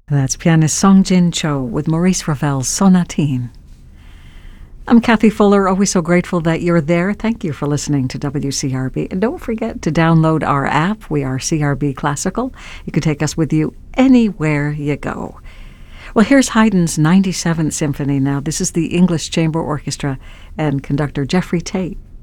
That's pianist Song Jin Cho with Maurice Ravel's Sonatine. I'm Kathy Fuller, always so grateful that you're there. Thank you for listening to WCRB. And don't forget to download our app. We are CRB Classical. You can take us with you anywhere you go. Well, here's Haydn's 97th Symphony now. This is the English Chamber Orchestra and conductor Jeffrey Tate.